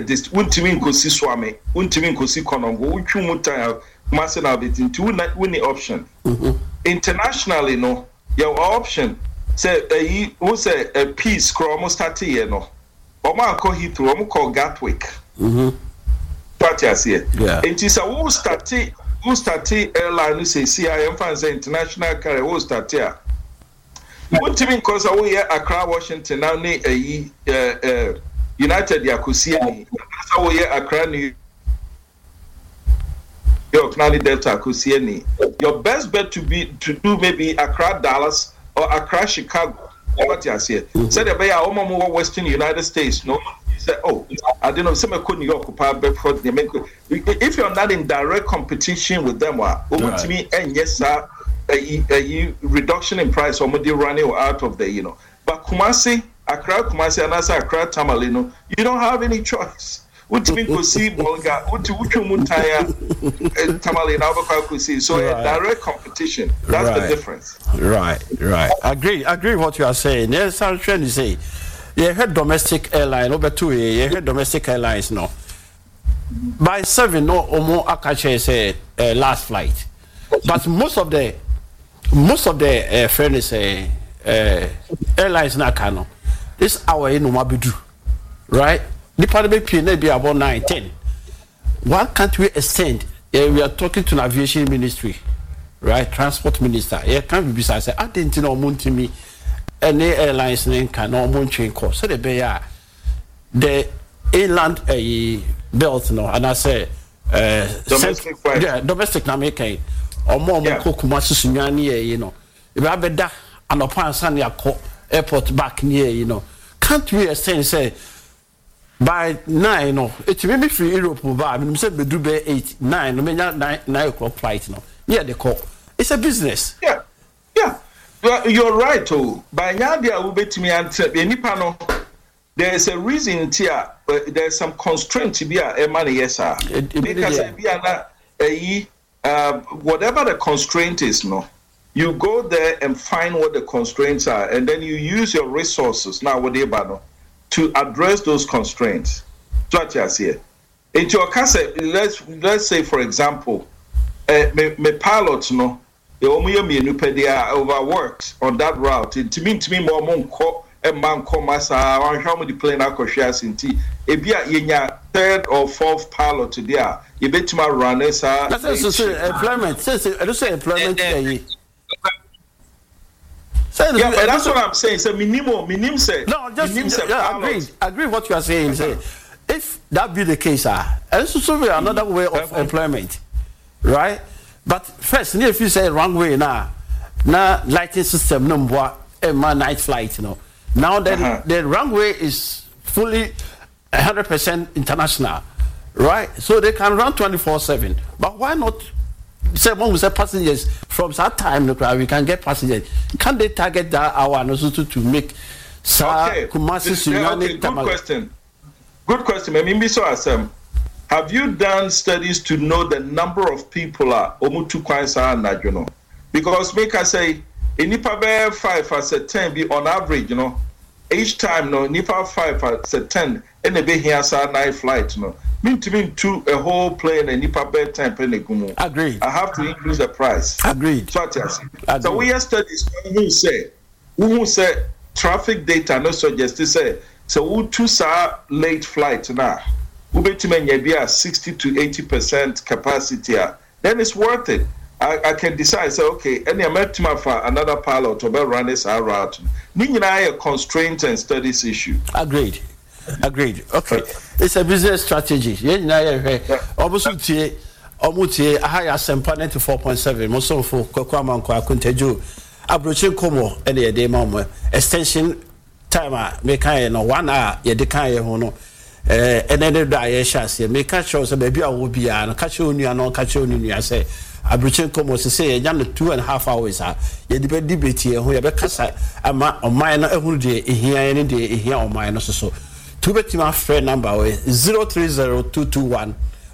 this untimi nkosi swame untimi nkosi konongo utwu mutan Kumasi na bit into winning option. Internationally, no, your option say a piece almost 30 years no. Oma call Heathrow, Oma call Gatwick. Party as here. Yeah. It is a who start airline who say CIM fans international carrier who start here. What do you mean? Because we here Accra, Washington now ne United Yakusiani. That's how we here Accra New York, Nani Delta, Kusieni. Your best bet to do maybe Accra, Dallas, or Accra, Chicago. What you say? Say the bay are more Western United States. No, you say, oh, I don't know. Some could New York, Bedford. If you're not in direct competition with them, over to me, and yes, sir, a reduction in price, or maybe running out of the, But Kumasi, Kumasi, and as Accra, Tamalino, you don't have any choice. What you mean to see Bolga? What you muntaya Tamale now could see? So a direct competition. That's the difference. Right. Agree what you are saying. Yes, I'm trying to say. You heard domestic airline over 2 years. You heard domestic airlines no. By 7 no or more Akache say last flight. But most of the fairness airlines na kano. This hour in Mabidu, right? The parliament may be about 9-10. Why can't we extend? We are talking to the aviation ministry, right? Transport minister. Can't be besides. I didn't know Montimi any airlines can no Montreal course. So the inland belt, no, and I say domestic Nameke or more Kokumasu Sunyani, If I bet that and upon Sunday airport back near, Can't we extend say? By 9, no, it may be free Europe, but I'm saying we do by 8, 9, no, 9 o'clock flight, no. Yeah, the call. It's a business. Yeah. You're right, too. By now, there will be to me and any panel. There is a reason here. There's some constraint to be a money, yes, sir. Because whatever the constraint is, no, you go there and find what the constraints are, and then you use your resources now, whatever, to address those constraints. So what you say? In your case, let's say for example, me pilots no, they are overworked on that route. To me more monko and man comasa on how many plane shares in tea. If you are third or fourth pilot today, you bet my runners are employment. Say employment. Yeah, but that's what I'm saying. So minimum say. No, just agree what you are saying. Say, if that be the case, and so be another way of employment, right? But first, if you say wrong way now lighting system number night flight, Now the wrong way is fully 100% international, right? So they can run 24/7. But why not? Say when we say passengers from that time, we can get passengers. Can they target that hour and also to make Kumasi Sunyani? Good question. I mean, have you done studies to know the number of people omutu kwansa na Because make I say in Nipa 5 as a 10 be on average, each time Nipa 5 as a 10 and a be here night flight, Mean to a whole plane and Nipa bed time penny. Agreed. I have to increase the price. Agreed. So we have studies who say traffic data no suggest to say so who two late flight now. Who bet to be a 60 to 80% capacity. Then it's worth it. I can decide, say, okay, any American for another pilot to run this route. Nina a constraint and studies issue. Agreed. Okay. It's a business strategy. Almost Omutie, I hire Sempa 94.7, Moson for Kokwaman Kwakunteju, Abruchin Como, any day moment, extension timer, make 1 hour, Yedekaya Hono, and then the Diashas, make catch us a baby, I will be an catch on you and non catch on you. I say, Abruchin Como to say, 2.5 hours, you debate here, who have a cassa, a minor every day, here any day, here on mine also. To bet my friend number 030-221-1701.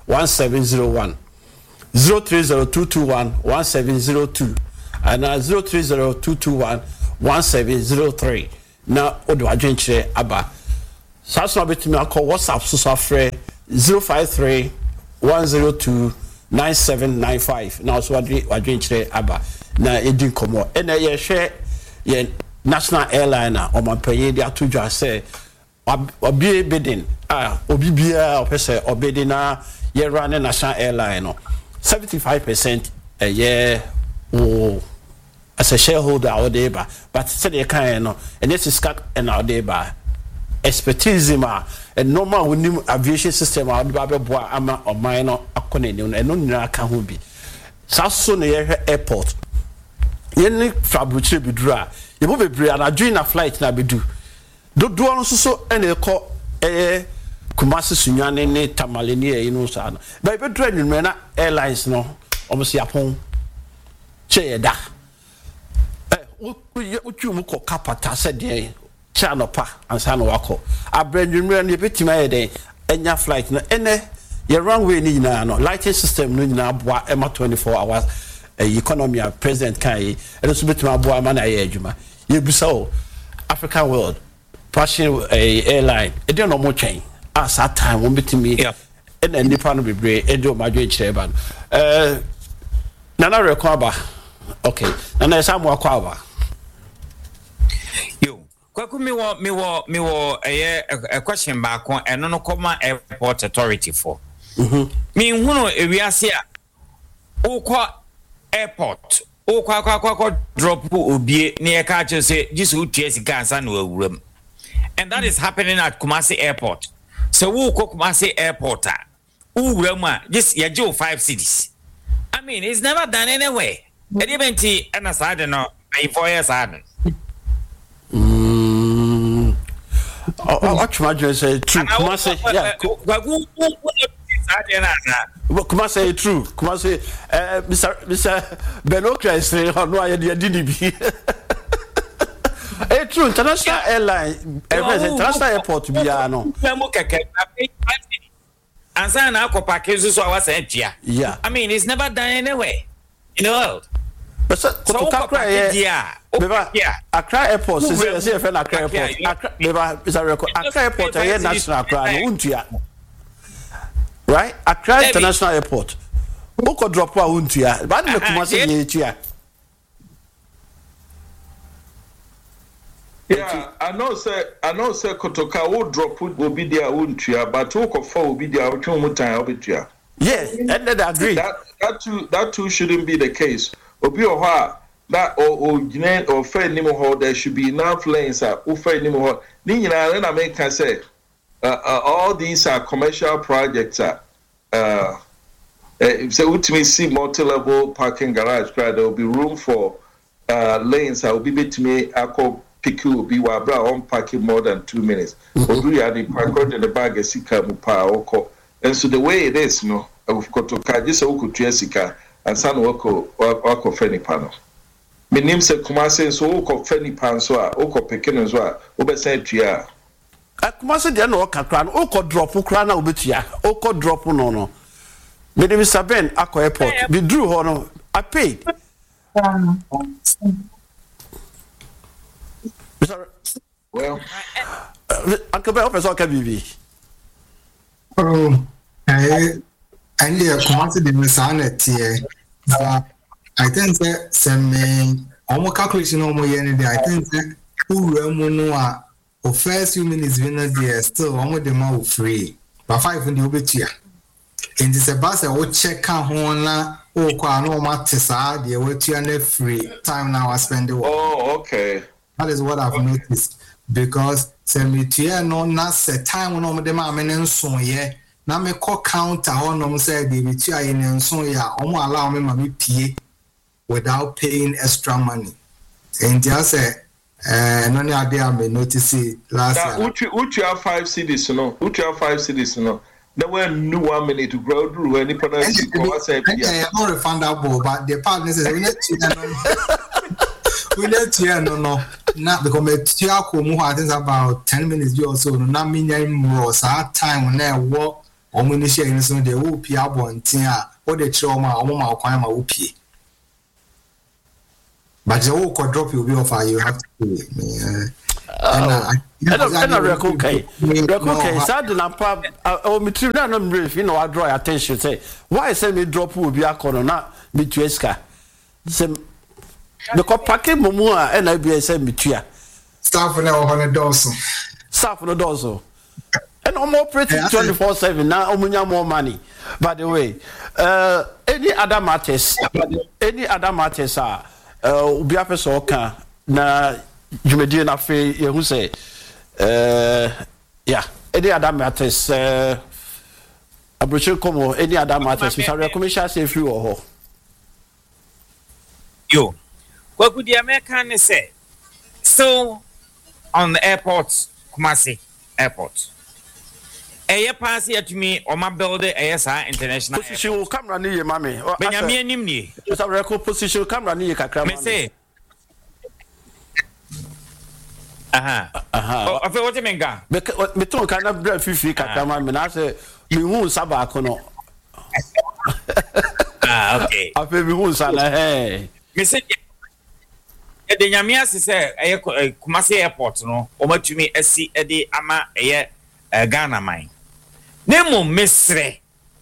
030-221-1702 and 030-221-1703. Now, what do I drink? Abba That's not between me call WhatsApp so software 053 102 9795. Now so what drink today aba na edin komo. And ye share ye national airliner or my pay they to just say obi bidding obi bia opese obedi na ye run national airline no 75% a year or as a shareholder or deba but say they can no and this is cut and our deba expertise and normal when aviation system our babe boa ama or minor akone no and no nyina ka ho bi saso na ye airport ye ni fabriche bidura ye bo bebre na join na flight na bedu do no so ene ko Kumasi Sunyane ne Tamalini e no sa na ba be dra nwume na airlines no omosi apon che da utwum ko kapata se de chano pa ansa no wako abranwume na betima ye den enya flight na ene ye runway ni nyina no lighting system no nyina aboa ema 24 hours economy president kan yi ene so betima aboa ma na ye adwuma ye bisa o African World Passion airline e dey no mo twen as that time won betimi and nipa no bebre e dey o madwe kire ba nana rekwaba okay nana esamu akwaba yo kwaku me wo a question back on eno no come airport authority for me hunu ewiase a ukọ airport ukọ drop obie na ye ka che se jisu utie sika ansa na awuram. And that is happening at Kumasi Airport. So who Kumasi Airport? Just your 5 cities. I mean, it's never done anyway. And even and as I don't know, 4 years I don't. What you say true? Kumasi, yeah. Kumasi true. Kumasi, Mr. Benokra is saying, "Oh no, I didn't be." Hey, true. International airline, international airport to be no. Yeah. I mean, it's never done anyway in the world. But so Accra Airport is a friend Accra Airport. Accra Airport is national Accra Untia. Right? Accra International Airport. Who drop wa Untia? But the Kumasi Yetia. Yeah, I know say Kotoka will drop will be there Untia, but talk of 4 will be there time. Yes, and I agree. That too shouldn't be the case. Obi or that or fair nimo there should be enough lanes or fair nimo. Then I make can say all these are commercial projects so ultimately see multi-level parking garage, there will be room for lanes. I will be to me pick will be on parking more than 2 minutes. Obi had the park in the bag a sika mupa. And so the way it is, no, I've got to just a sika and san wako feni panel. My name said Kumasi, so oko feni pan so oko pekin as well. Obesent ya. Kumasi de no kakran oko drop krana obetia. Oko drop no. Me de Mr. Ben Akko Airport. Be drew ho no. I paid. Well, Uncle Ben office okay bibi. Oh, and yeah, Kumasi de Misanet here. I think that some almost calculation almost any I think that who remuno or first few minutes winner there still almost the more free. But 5 in the obetia. And this a bus I would check out one or qua no matisa, the obetia free time now I spend the work. Oh, okay. That is what I've noticed. Because Semitia no nasa time when on the mamma and so yeah. Now me call counter on say the Mitia and so yeah, almost allow me my PA without paying extra money. And just say none idea I may notice it last year. Would you have 5 cities, no? Would you have 5 cities, no? There were no 1 minute to grow through any product. I'm not refundable, but the partners we let you no. Not because me tiako I think about 10 minutes or so. Not meaning more. So time when I walk. Omo share in so de wo pia bontin a wo de kire omo a omo ma kwan ma wo pie but the wo ko drop you be offer you have to pay ɛna reko kai sad na pa o mitri na no brief you know I draw attention say why say me drop obi akọ na me tueska say me ko pake momu a ɛna bi say me tua staff na o hono doso and I'm operating 24/7 now omunya more money. By the way, any other matters are obi apeso kan na jumedie na fe ye hu say yeah, any other matters abrochil komo any other matters we shall commission say free or yo kwaku di American say so on the airport Kumasi airport eye pass here to me on my building ASI international position camera ni ye mame Benjamin anim ni so record position camera ni ye kakra me say afi what you mean ga me ton kan na bra fifi kakra mame na say me hu saba akono okay afi me hu sana me say the nyamia say Kumasi airport no o matumi asi de ama Ghana man nemo mesre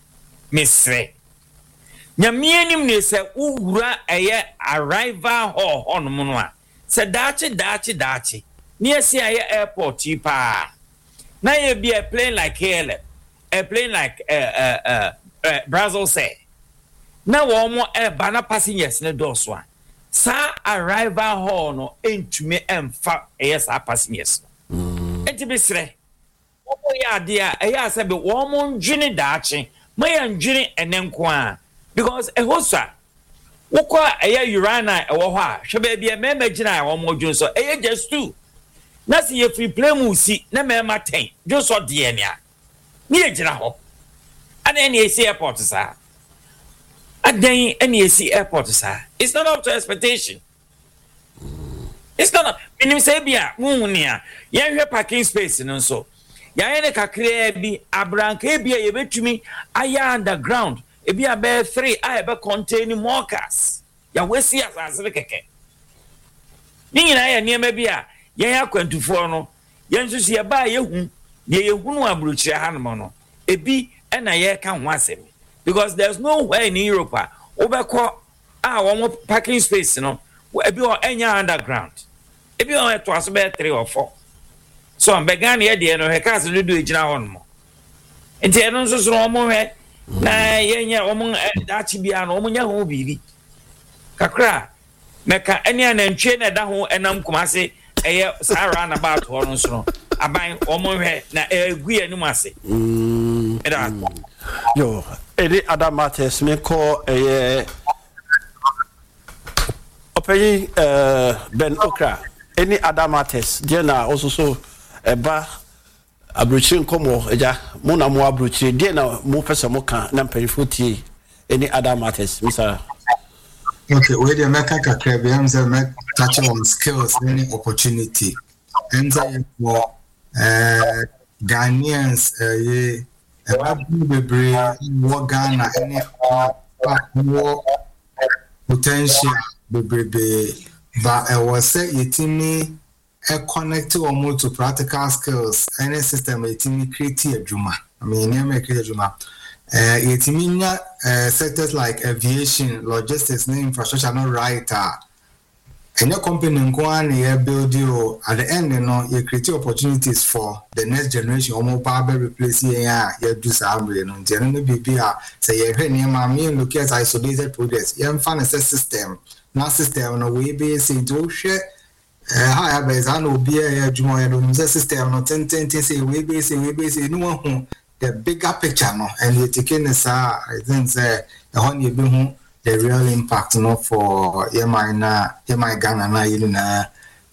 nyamia nim ne se uwura arrival hall honum no a se dachi ne asi airport pa na ye be a plane like KLM a plane like Brazil say na wo mo bana passengers ne do so a sa arrival hall no entumi emfa sa passengers enti besre omo ya dia eya se be wo mo ndwini daache maya ndwini enenko a because ehosa wokwa urana ewo ho a hwe ba bia mema gina wo mo dwun so just two na se ye free play mu si na mema 10 dwo so de ne a ni ye gina ho ana ni esi airport sa adan any AC airport sir it's not up to expectation it's not minim say bia wunia ye hwe parking space no so ya ne kakra bi abranka bia ye betumi aya underground e bia be 3 I be contain more cars ya wesi asase keke ni nyina ya niema bia ye akwantufo no ye nsusu ye ba ye hu ye hunu abrochire hanom no ebi na ye ka ho asem because there's nowhere in Europe obeko one parking space no ebi o enya underground ebi o to aso be 3 or 4 so am began here de no he cars do ejina hon mo enti eno nso so mo he na yenya omo dachi bia no omo nya ho bibi kakra meka eni anantwe na da ho enam Kumasi Sahara na ba to no so aban omo he na egu enu ase yo any other matters me call open Ben Okra any other matters there na also so eba abrochi nkomo eja mo na mo abrochi there na mo pese mo kan na mperifuti any other matters Mr. Okay, we dey make kakra be am say make touch on skills any opportunity and say for Ghanaians more Ghana any more potential but I was say yetimi connect to practical skills any system yetimi create a juma I mean name create a juma yetimi sectors like aviation logistics and infrastructure no right any company nko build you at the end you create opportunities for the next generation omo power replace you do something no no be say you hwe niam me look at isolated projects you find a system na system no we be say do hwe how be za no be adwuma no system no ten say we be say no one the bigger picture no and you taking this I think say the one you be who the real impact no for my Ghana na you na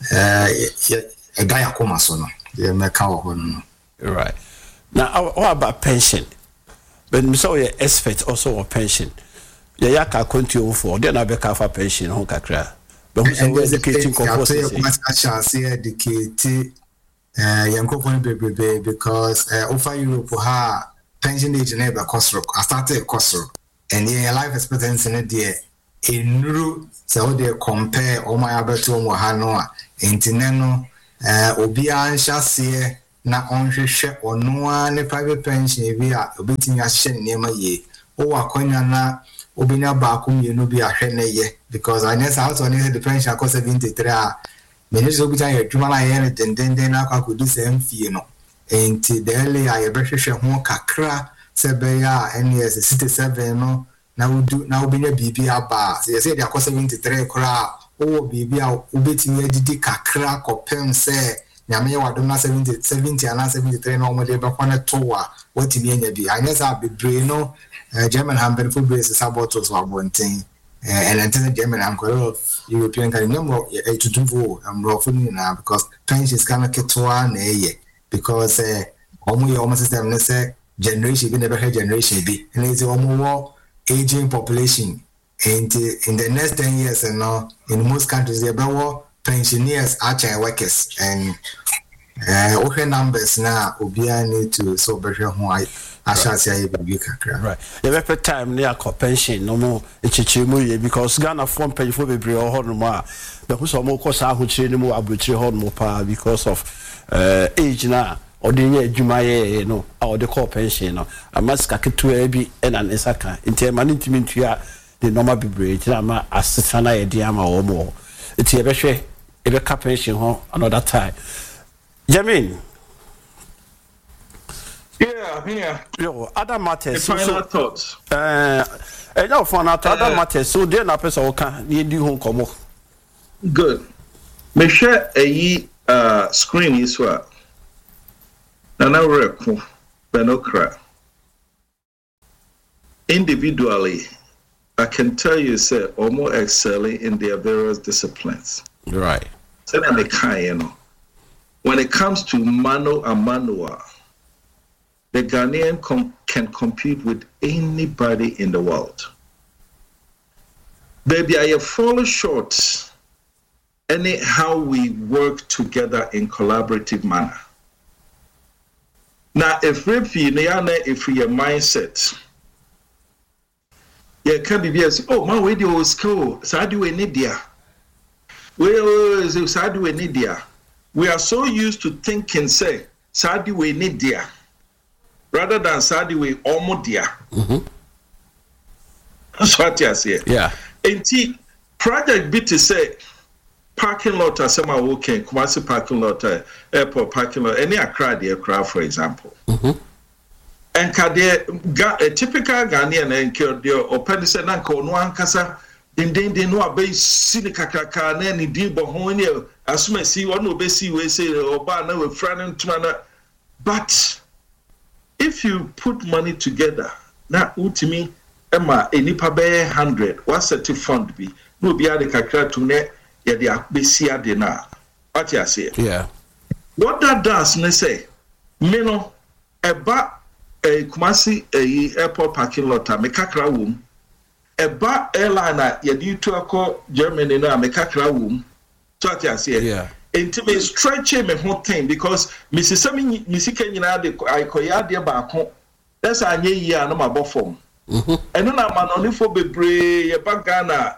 a guy akoma so no ye make ho no right now what about pension but me so you expect also of pension ya yaka continue for then I be ka for pension ho kakra but who say we educating comfort educate yankofon bebe because over Europe ha pension age never cost I started cost and your life expectancy in there in so they compare all my other two mohanoa intineno Obia Shasie na onhwehwɛ ɔno a ne private pension bi a obetumi ahyɛ nneɛma yie o akonya na obenya baako mienu bi ahwɛ ne ye because I guess out on the pension akɔ 73 a many so bi tan adwuma na yɛ ne dendenden na akɔ do same fie no enti daily a yɛbɛhwehwɛ ho kakra sɛ bɛyɛ a NES 67 no na obenya bibi aba sɛ yɛsɛ de akɔ 73 kora o bibi a obetumi adidi kakra kɔpem sɛ nyame yɛ wadom na 70 and 73 no ɔmode bɛkɔ ne to a watumi anya bi I guess a bebree no German Hamburg football is sabotos or one thing and until German I'm quite a lot of European kind of to do for now because pensions cannot get to one because almost system let's say generation be never had generation be and it's more aging population and in the next 10 years and now in most countries there are pensioners are workers and okay numbers now obia need to so better who I shall say right. The better time near pension no more echichimu because Ghana form pay for bebre or horn more but who so more course I would say no more abutri horn more power because of age now or the year jumaye no or the core pension no I must ka to ebi and an esaka inte management ya the normal bebre na ma asesana e dia ma o mo enti e be hwe e be ka pension ho another time Jamin. Yeah. Yo, other matters. Final thoughts. No, for other matters. So, then, a person can need you home come. Good. Me share a screen is what. Nana Reku, Benokra. Individually, I can tell you, say, almost excelling in their various disciplines. Right. So, when it comes to mano a manua, the Ghanaian can compete with anybody in the world. Baby, I fall short anyhow we work together in collaborative manner. Now, if we mindset, yeah, can be yes. Oh, man, we do school. So I do in India. We are so used to thinking, say, Sadi we need dia, rather than Sadi we omodia. That's what I say. Yeah. And project B to say parking lot as some are working, Kumasi parking lot, airport parking lot, any Accra for example. And a typical Ghanaian and Kyodio or Penison Uncle no Ankasa. They know a base Sinica and any deal behind as may see one will be see we say or bar no friend and manner. But if you put money together, now to me, Emma, a nipa bear 100, what's a fund be? No be a kakra to net, yet the Abesia dinner. What you say? Yeah. What that does, ne say, Mino, a Kumasi airport parking lot, me kakra womb. A bar airline yadi to a Germany na me kakra womb. So what you say? Yeah. Into me stretching me whole thing because Mrs. Sami Missy na de I koya de back home. That's a year no my bottom. And then I'm only for bebre ya bagana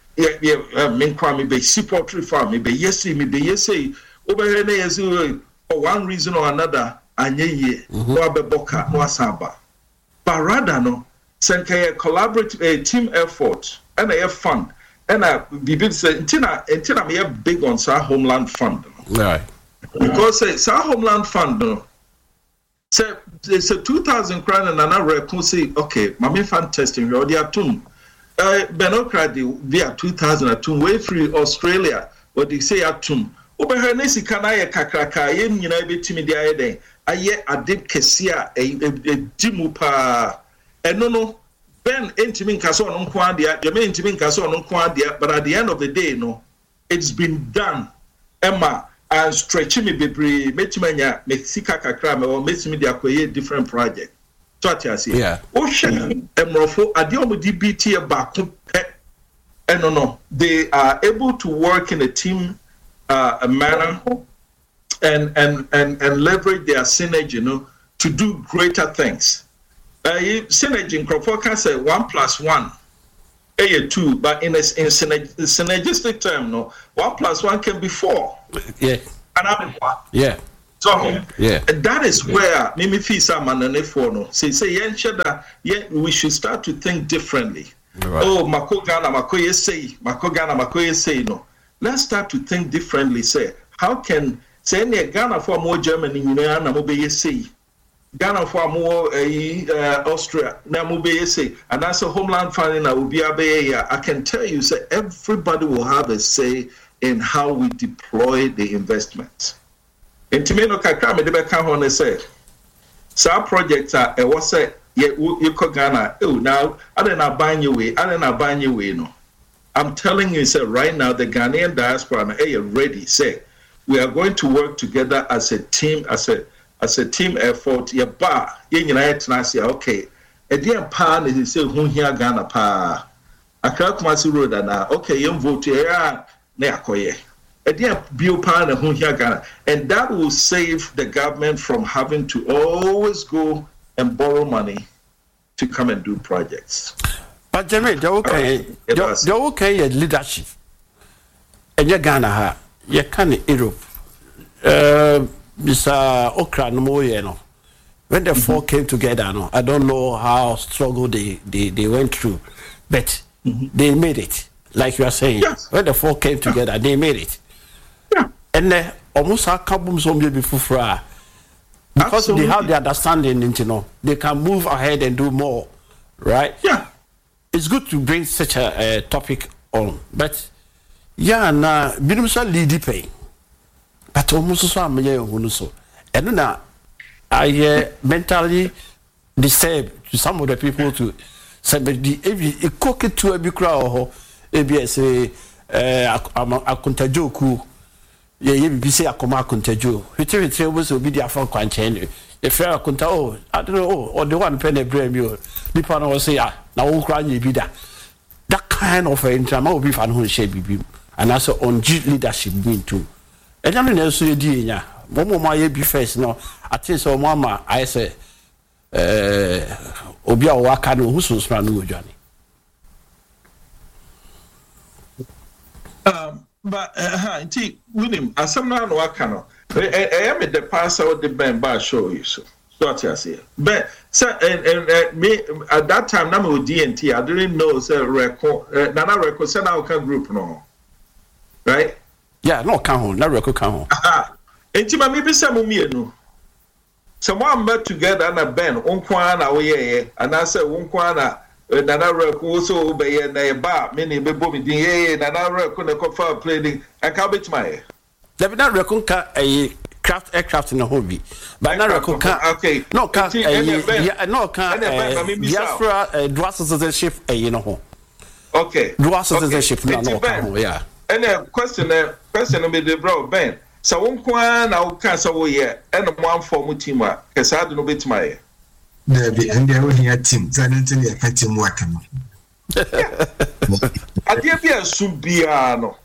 men crime be support farm me be yes me be yes say over here for one reason or another anye no be boka no asaba. But rather no send a collaborative team effort and a fund. And Bibi said, "Until me big on our homeland fund, right? Because our homeland fund, say it's a 2,000 crown and another say, okay, my fund testing we already atum, Benokradi via 2,000 atum way free Australia, what they say atum. Over her nesi kanaya kakraka yen be timidi ayede aye adib kesia a dimupa and no. Ben intimin kaso on Kwandia, the main intimin kaso on Kwandia, but at the end of the day, no, it's been done. Emma and stretching me be metimanya, Mexica crime or Messimedia create different project. So I say, yeah. Ocean Emrofo, Adiomo DBT about and no, they are able to work in a team manner and leverage their synergy, to do greater things. Synergy in Crawford can say 1 + 1, 2, but in synergistic term, 1 + 1 can be 4. Yeah. Yeah. So that is where Mimi Fisa Mananefono say that we should start to think differently. Right. Oh, Makogana Makoye say no. Let's start to think differently. Say, how can say any Ghana for more Germany, Namobe say Ghana for more Austria, Namobe say, and that's a homeland funding. I can tell you, say everybody will have a say in how we deploy the investments. Intimino kakra me de beka ho ne say sa project a e wo say you ko Ghana now adena banye we no. I'm telling you, say right now the Ghanaian diaspora are ready. Say we are going to work together as a team, as a team effort. Yeah, ba ye nyina yetna say okay. E dey pa na say hu hia Ghana pa. Accra Kumasi road na okay, you vote here na akoye. And that will save the government from having to always go and borrow money to come and do projects. But Jeremy, the okay leadership. And you Ghana, you can Europe. Mr. Okra no. When the four came together, no, I don't know how struggle they went through, but they made it. Like you are saying, when the four came together, they made it. And almost a couple of before because they have the understanding, you know, they can move ahead and do more, right? Yeah, it's good to bring such a topic on, but yeah, na binumsa lead pay, but almost so am so, and now I mentally disturbed to some of the people to say the cook it to a big crowd, ABS a contagious. Ye be say akoma kontajo hwetwe was obi dia fa kwanche ne e fe akonta oh I don't know or the one pen e brand me nipa no say ah na wo kra nya bi da that kind of intrama obi fa no share bibi and also on leadership being too e jam na so ye di nya mo ma ye bi first no ati so mo ama I say obi a wo aka no hu so so no odwane. But William, as some now no cano. I am the passer of the band by show you so. What I say. But and me at that time na me DNT I didn't know say record Nana record send out group no. Right? Yeah, no can hold, na record can hold. Enti me be say mo mienu. Someone met together na band onkwa na we ye and I say onkwa na Nana Reku so be na ba many be bomi din Nana Reku na kofa playing I can bet my there be na Reku ka craft aircraft in the hobby but na Reku ka okay no ka no ka diaspora dual citizenship you know okay dual citizenship no yeah and the question me the bro Ben so won kwa na wo ka so wo ye and mo form team a kesa do no bet my Debbie, and they were here team. So I don't think I can team work. Adia be a subiano.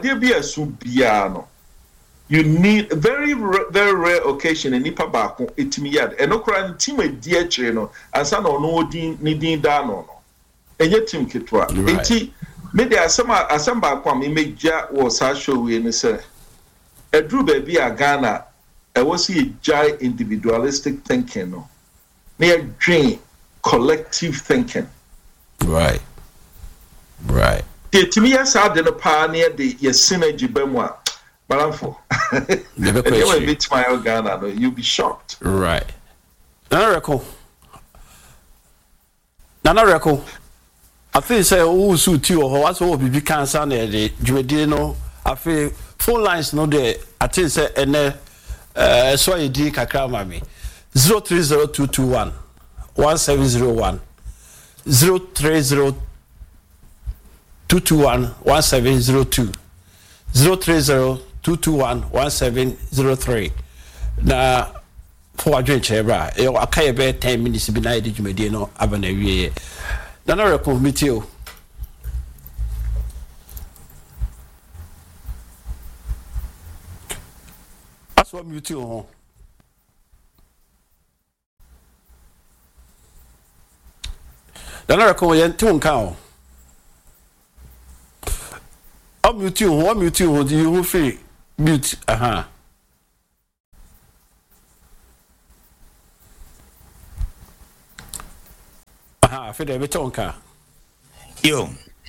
You need very rare occasion in Nipa Bako, it me yet. And no crying team a dear channel, and son or no needing down on. And yet team kitwa. Eti maybe as some Bako, me ja was a show in say. A drew baby a Ghana, I was a giant individualistic thinking. No. Near dream, collective thinking. Right. To me, yes, I didn't pioneer the synergy bemwa. But I'm for. Never meet my Ghana, you'll be shocked. Right. Nana Reco. I think say oh suit you or what's all be cancer the Juedino. I feel phone lines no there. I think say and so you did kakra mami. 030221 1701 030221 1702 030221 1703 na for adwen chebra e akaye be 10 minutes bi na edi dwumadi no abana wie na na record meeting o aso meeting ho Dana record yen tun kan o mute you free mute Fede betonka. Yo.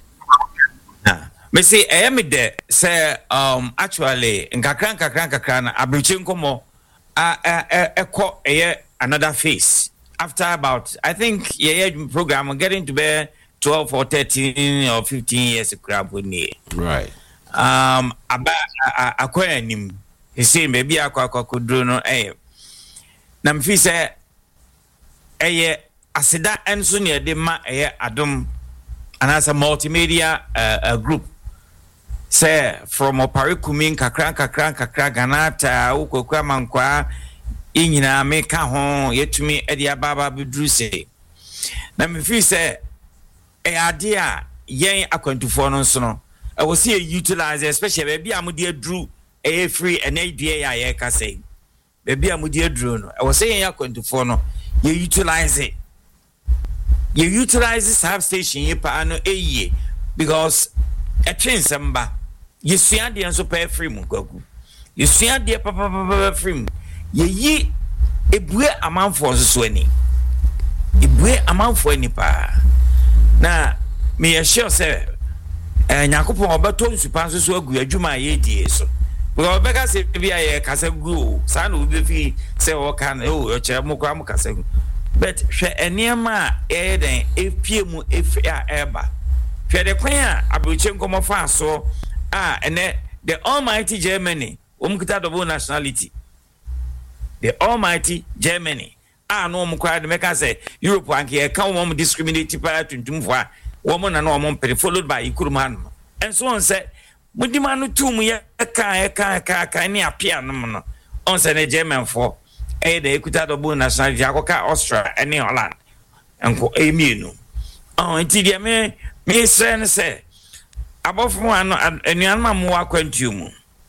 Me say me de say actually nkakran na abrichi nkomo ekọ another phase after about I think program getting to be 12 or 13 or 15 years crap with me. Right. Akwa nim he say maybe akwa kudro no na mfi say asida enso ne de ma adom anasa multimedia group say from oparikumin kakran ganata ukokwa mankwa inyina meka ho yetumi ede ababa bedru say na mfi say ade a yen akwantufo no nso no I will see utilize especially baby amudi adru free and idea ya ka say baby amudi adru no I will say yen akwantufo no you utilize it. You utilize this substation you pa no because a train samba you see the answer pay free mu kwaku you see the papa free ye ebue amount for so ani ebue amount for ani pa na me sure say nyakopon obeto nsupa so agu adwuma ye die so because obeka say bia ye kasa gu sa na obi fi say o kan o chere mo kwa mo kasa gu but hwe eniema den efie mu efia eba hwe de kwan a abroche nkomo fa so ene the almighty Germany omkuta double nationality the almighty Germany no omkwa de meka say Europe anke e kan wo discriminate para tuntumfo a wo na no mo pere followed by ikuruman and so on say mudima no tum ye ka ni apia no on say the German for the ekuta double nationality akoka Austria and Holland enko emienu nti dia me sen say abofo ano enuanma mo akwantumu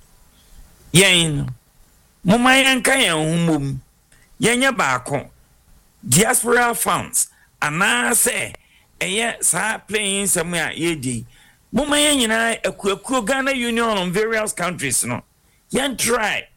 yen mo mayen kan yan humom yenya baako diaspora funds ana say sa playing somewhere yedi mo mayen nyina akuakuo Ghana Union on various countries no yen try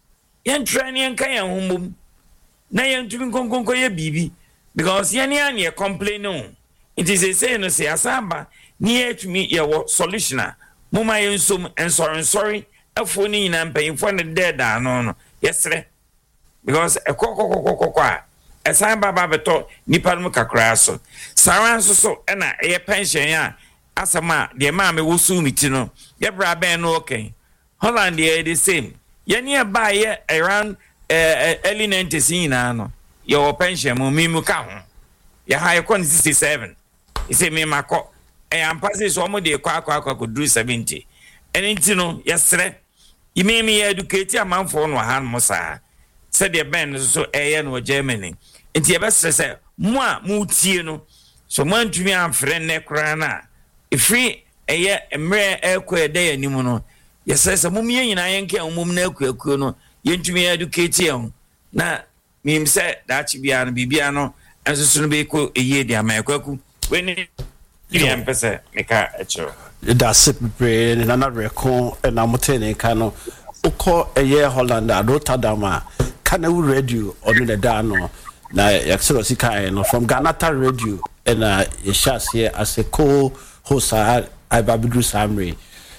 ni kan yan humom na yen tumi konkonko ye bibi because yen ya ne complain no it is a say no say asamba ni etumi ye wo solution a mo mayen som sorry afo ni nyina mpanyimfo ne dead no yesre because kokokokokwa asamba babeto nipa no kakra so saran so na ye pension ya asama de ma me wo su miti no ye bra ben no okay Holland ye the same ye ne ba ye around early 90s na no your pension mo mi mu ka ho ye high con 67 he say me mako am passes so mo de kwa do 70 enti no yesre me educate amanfo no han mo sa said the ben so no Germany enti ye besre say mo a mu tie no so mo antumi amfre ne kra na free emre ekwe de animu no yesre say mo me nyina yenke omum na akuakuo no yentumi educate ye na mim say that bia no bibia no enso so no be ko eye dia ma ekwaku weni dia mpese meka echo da sip pre na na reko na motene ka no uko eye Holland Rotterdam kana radio onu the da no na yaksero sika no from Ganata radio na yeshas here as a co-host Ibabidru Samre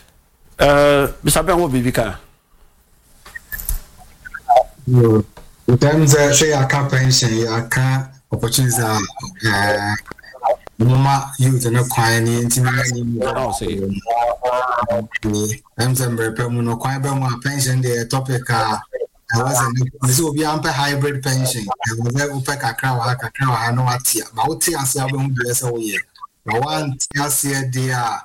Mr. Ben wo bibika in terms of say I can't pension I can't opportunities Mama youth no kwan ni ntimi I'm some no kwan be mo pension the topic I was so be ampe hybrid pension I was open kakra wa no atia ba uti ase abe hu be se wo ye ba wan tia se dia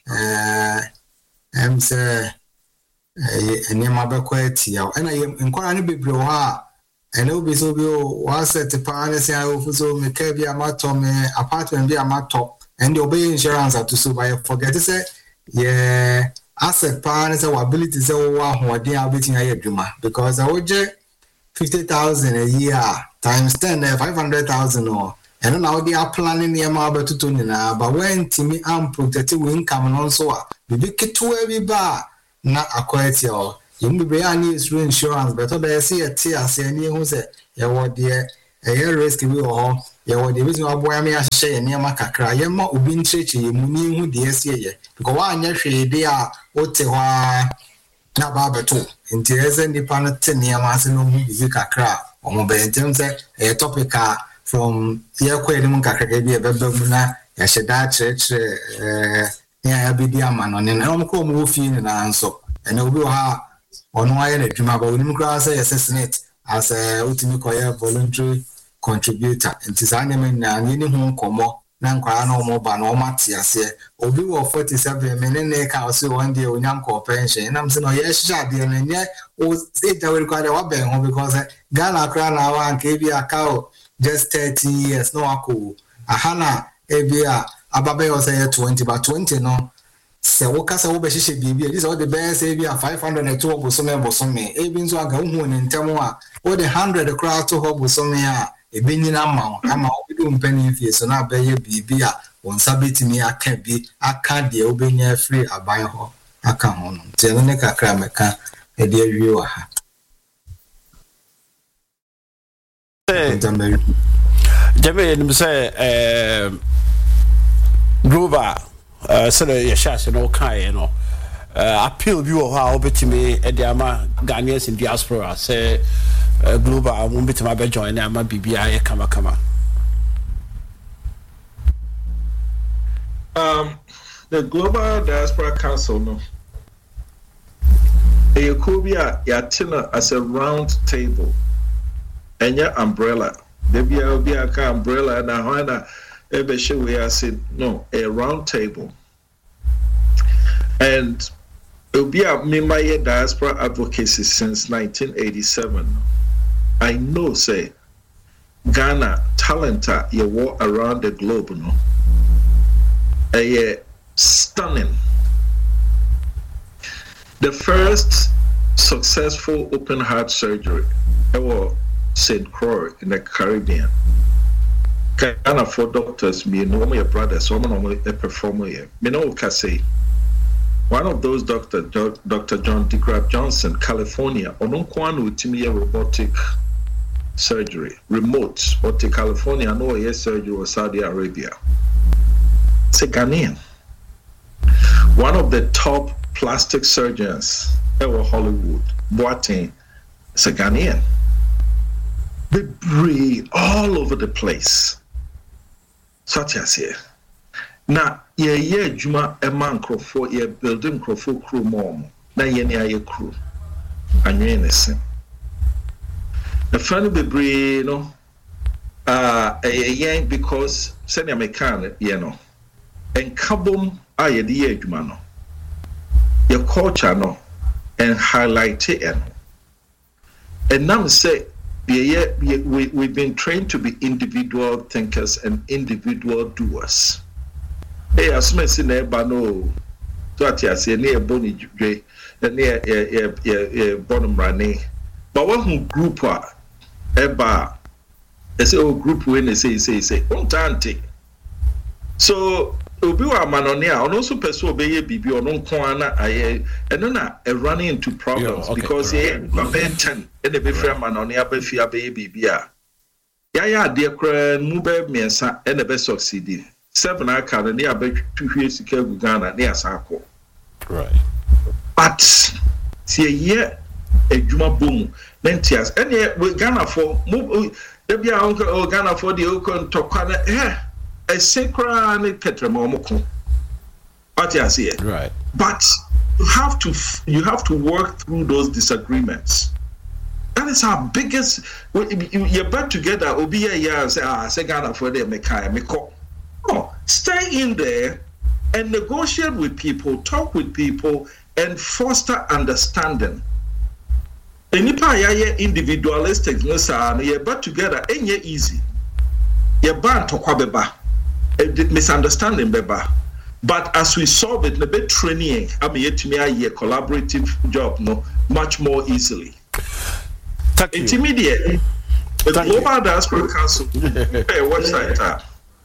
em se eni ma be kwa atia na ye nkora ne bebre wo ha ene obi so bi o wa set pa ne se ayo fuso me ka bi amato me apartment bi amato and the obey insurance to so by forget say yeah asset pa ne se ability say wo ahoden abetin aye dwuma because I would get 50,000 a year times 10 500,000 or and now they are planning near ma betuto nyina but when timi am protect income no so a bi keto e bi ba na akwati o you be any insurance but be say tia say any who say you what there a risk we or what the reason why boy me share near Macacra, Yama Ubin Church, Muni, who the SCA, because one year they are Otewa Nababato, in Teres and the Panat near Masino Zikakra, or Mobile James, a topic from Yaquedum Kakabia Babuna, Yashada Church, Abidiaman, on an Elmco movie and answer, and Obuha on why the Jumaba Grass assassinate as a ultimate voluntary contributor. And Tisaname and any home como, Nanquano Moba, no Matias, Obi 47 minutes, I'll see one day when young pension. And I'm saying, oh, yes, shot the and yet, say that will quite a wabang because Ghana crown our and gave you a cow just 30 years, no aku. A Hana, Abia, Ababe was a 20, but 20 no. So what can I say? This is all the best. Abia 502 Bosome, Abins are going in Tamua, or the 100 crowd to Hobosomea. A binning amount, I'm doing penny fees, so now pay BB. One sabit me, I can't be, I can't be obeying free. I buy her. I come on. Jellica Kramaka, a dear you are. Jamie, say, Grover, so your shots and all kind, you know. Appeal view of how bet me at the Ama Ghanaians in diaspora say. Global, I won't be to my bed join. I'm a BBI, come. The Global Diaspora Council, no. A Kubia Yatina as a round table, and your umbrella. There be a umbrella, and I want to ever show where I said, no, a round table. And it'll be a Mimaya diaspora advocacy since 1987. I know, say, Ghana talenta you walk around the globe, no. Stunning. The first successful open heart surgery was St. Croix in the Caribbean. Ghana for doctors, me and all your brothers, so I'm a performer here. Me know what I say. One of those doctors, Dr. John DeGraff Johnson, California, Ononkwanu Timia robotic surgery, remote, or to California, no yes surgery or Saudi Arabia. It's a Ghanaian. One of the top plastic surgeons in Hollywood, Boateng, it's a Ghanaian. They breathe all over the place. Such as here. Now, Juma a man for a building crofo crew mom, na ye crew. And you're innocent. The funny be no a because senior mechanic, and kabum aye the edgman no. Your culture no and highlight it and now say we've been trained to be individual thinkers and individual doers. Hey, as me say neighbor no, so at ya say near boni dwe, near bottom running. But one group eba, they say group when they say, untante. So obi wa manonia, and also person obey bibi or non kwana aye, and then running into problems because he ten and the befriend manonia befia baby bia. Ya dear cran mube miensa and the best succeeding. 7 aka na near be 2 years ago Ghana near Sako. Right. But see a Juma boom, Nentias, and yet with Ghana for move there uncle Ghana for the Okon Tokana, a sacred Ketramomoko. What you see, right? But you have to work through those disagreements. That is our biggest. You're back together. Obiya say Ghana for the Meko. No, stay in there and negotiate with people, talk with people, and foster understanding. Enipa ya individualistic no sa no but together enye easy. Ye ban to kwabeba. Misunderstanding beba. But as we solve it, the bit training, I mean yet me a collaborative job no much more easily. Intermediate. The Global Diaspora Council website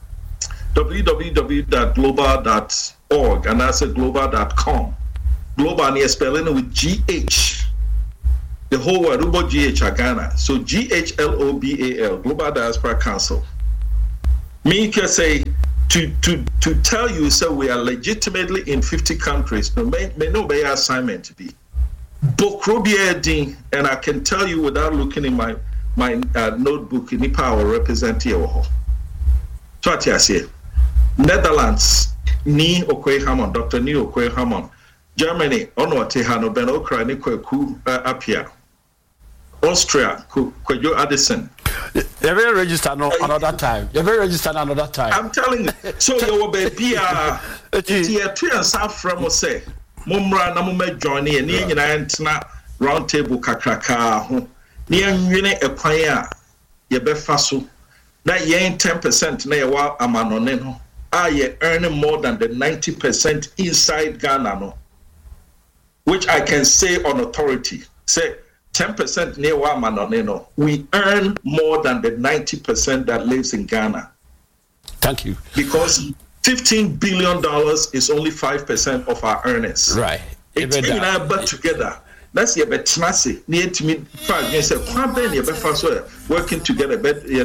www.global.org and that's global.com. Global near spelling with GH. The whole word, GH Ghana. So GHLOBAL, Global Diaspora Council. Me can say to tell you so we are legitimately in 50 countries. No, may no be assignment to be. Bokrobia and I can tell you without looking in my notebook in power represent here. So I say Netherlands ni Okwe Hammond, Dr. Ni Okwe Hammond. Germany ono tehano ben okra ni kweku apia. Austria kwejo Addison. You're very registered another time. I'm telling you. So you baby here two and south from say mumra na mume join here ni nyina ntena round table kakraka ho. Ni anwene ekwan a ye befa so na ye 10% na ye wa amanone no. Ye earning more than the 90% inside Ghana no. Which I can say on authority. Say 10% near Wamanoneno. We earn more than the 90% that lives in Ghana. Thank you. Because $15 billion is only 5% of our earnings. Right. It's but together. That's your betnasi. Near to me, 5 years. Working together.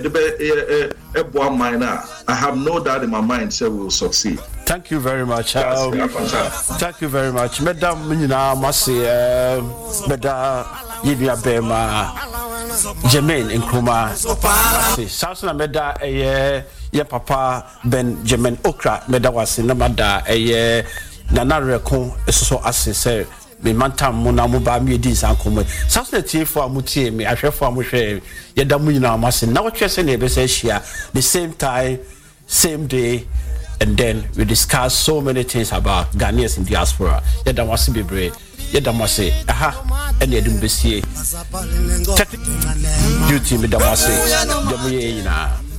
I have no doubt in my mind, so we will succeed. Thank you very much. Thank you very much. Madam Minina Masi, Meda Yibia Bema, Jermaine Nkrumah. Sasuna Meda, ye papa Ben Jermaine Okra, Meda Wasi, Namada, Nana Rekon, so assessor. Me mantam mona mo ba me di san komo sasna tie fo amutie me ahwefo amuhwe ye da mu nyina amase na wotwe se na be se hia the same time same day and then we discuss so many things about Ghanaians in diaspora ye da wase bebre ye da wase aha ene edum besie duty me da wase dem ye nyina